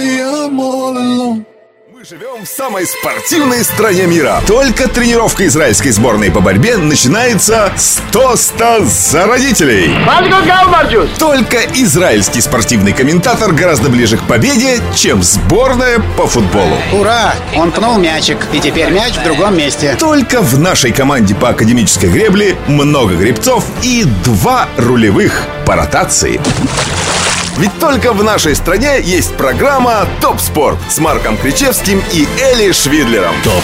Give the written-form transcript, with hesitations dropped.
Мы живем в самой спортивной стране мира. Только тренировка израильской сборной по борьбе начинается с тоста за родителей. Только израильский спортивный комментатор гораздо ближе к победе, чем сборная по футболу. Ура! Он пнул мячик, и теперь мяч в другом месте. Только в нашей команде по академической гребле много гребцов и 2 рулевых по ротации. Ведь только в нашей стране есть программа «Топ Спорт» с Марком Кричевским и Эли Швидлером.